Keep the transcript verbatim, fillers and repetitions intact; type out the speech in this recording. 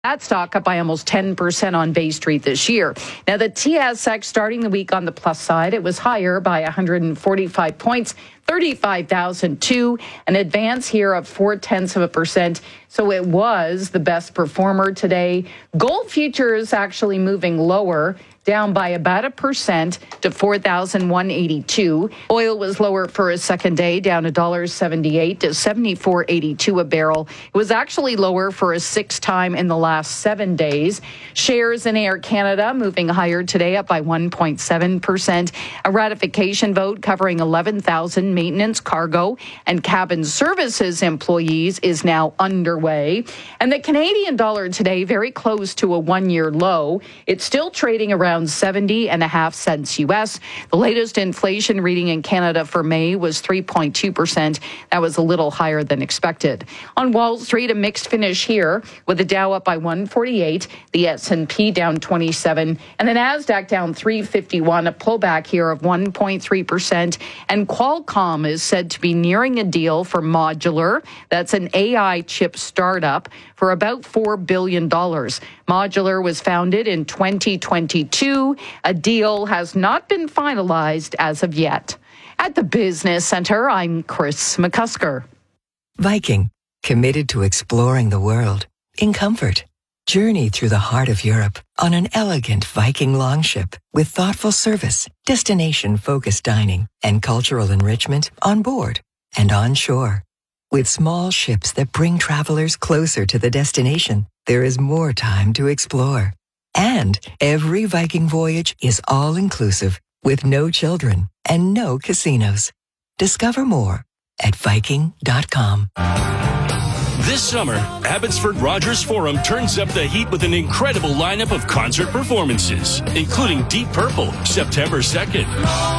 That stock up by almost ten percent on Bay Street this year. Now, the T S X starting the week on the plus side, it was higher by one hundred forty-five points, thirty-five thousand two, an advance here of four tenths of a percent. So it was the best performer today. Gold futures actually moving lower, down by about a percent to four thousand one hundred eighty-two. Oil was lower for a second day, down one dollar seventy-eight to seventy-four eighty-two a barrel. It was actually lower for a sixth time in the last seven days. Shares in Air Canada moving higher today, up by one point seven percent. A ratification vote covering eleven thousand maintenance, cargo, and cabin services employees is now underway. And the Canadian dollar today very close to a one-year low. It's still trading around seventy and a half cents U S. The latest inflation reading in Canada for May was three point two percent. That was a little higher than expected. On Wall Street, a mixed finish here with the Dow up by one forty-eight, the S and P down twenty-seven, and the Nasdaq down three fifty-one, a pullback here of one point three percent. And Qualcomm is said to be nearing a deal for Modular. That's an A I chip startup for about four billion dollars. Modular was founded in twenty twenty-two. A deal has not been finalized as of yet. At the Business Center, I'm Chris McCusker. Viking, committed to exploring the world in comfort. Journey through the heart of Europe on an elegant Viking longship with thoughtful service, destination-focused dining, and cultural enrichment on board and on shore. With small ships that bring travelers closer to the destination, there is more time to explore. And every Viking voyage is all-inclusive with no children and no casinos. Discover more at Viking dot com. This summer, Abbotsford Rogers Forum turns up the heat with an incredible lineup of concert performances, including Deep Purple, September second.